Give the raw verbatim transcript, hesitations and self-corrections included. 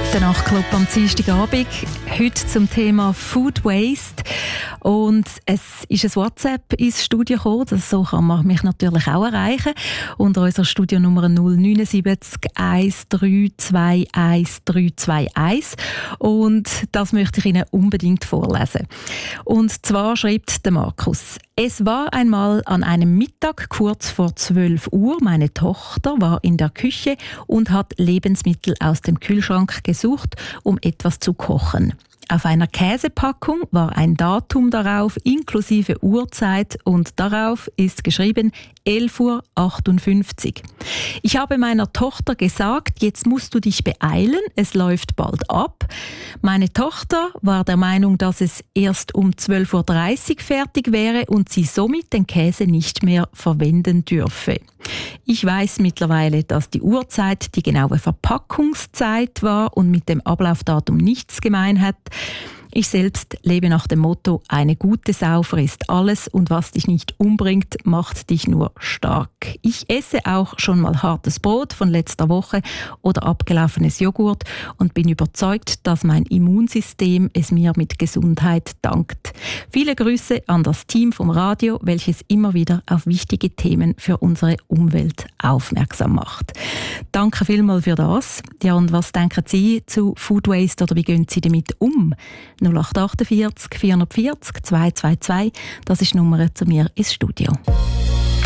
Der Nachtclub am Dienstagabend. Heute zum Thema Food Waste. Und es ist ein WhatsApp ins Studio gekommen. Das, so kann man mich natürlich auch erreichen. Unter unserer Studionummer null neun sieben eins drei zwei eins drei zwei eins. Und das möchte ich Ihnen unbedingt vorlesen. Und zwar schreibt der Markus: Es war einmal an einem Mittag kurz vor zwölf Uhr. Meine Tochter war in der Küche und hat Lebensmittel aus dem Kühlschrank gesucht, um etwas zu kochen. Auf einer Käsepackung war ein Datum darauf, inklusive Uhrzeit, und darauf ist geschrieben elf Uhr achtundfünfzig. Ich habe meiner Tochter gesagt, jetzt musst du dich beeilen, es läuft bald ab. Meine Tochter war der Meinung, dass es erst um zwölf Uhr dreißig fertig wäre und sie somit den Käse nicht mehr verwenden dürfe. Ich weiß mittlerweile, dass die Uhrzeit die genaue Verpackungszeit war und mit dem Ablaufdatum nichts gemein hat. Ich selbst lebe nach dem Motto, eine gute Sau frisst alles und was dich nicht umbringt, macht dich nur stark. Ich esse auch schon mal hartes Brot von letzter Woche oder abgelaufenes Joghurt und bin überzeugt, dass mein Immunsystem es mir mit Gesundheit dankt. Viele Grüße an das Team vom Radio, welches immer wieder auf wichtige Themen für unsere Umwelt aufmerksam macht. Danke vielmals für das. Ja, und was denken Sie zu Food Waste oder wie gehen Sie damit um? null acht acht vier vier vier vier zwei zwei zwei, das ist die Nummer zu mir ins Studio.